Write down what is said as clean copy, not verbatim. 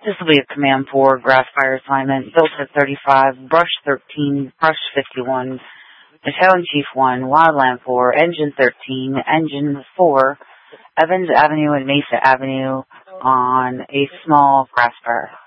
This will be a Command 4 grass fire assignment. Delta 35, Brush 13, Brush 51, Battalion Chief 1, Wildland 4, Engine 13, Engine 4, Evans Avenue and Mesa Avenue on a small grass fire.